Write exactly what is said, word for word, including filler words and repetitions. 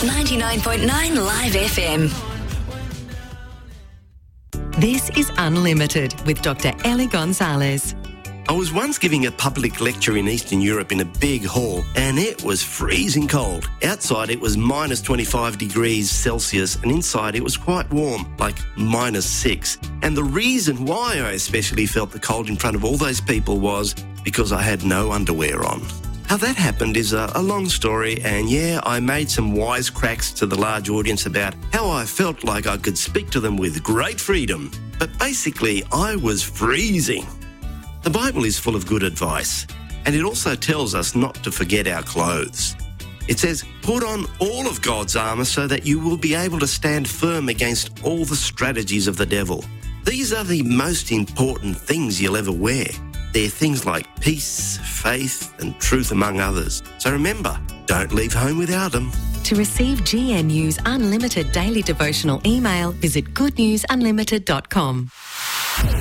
ninety-nine point nine Live F M. This is Unlimited with Doctor Ellie Gonzalez. I was once giving a public lecture in Eastern Europe in a big hall, and it was freezing cold. Outside it was minus twenty-five degrees Celsius, and inside it was quite warm, like minus six. And the reason why I especially felt the cold in front of all those people was because I had no underwear on. How that happened is a, a long story, and yeah, I made some wisecracks to the large audience about how I felt like I could speak to them with great freedom. But basically, I was freezing. The Bible is full of good advice, and it also tells us not to forget our clothes. It says, put on all of God's armour so that you will be able to stand firm against all the strategies of the devil. These are the most important things you'll ever wear. They're things like peace, faith, and truth, among others. So remember, don't leave home without them. To receive G N U's unlimited daily devotional email, visit good news unlimited dot com.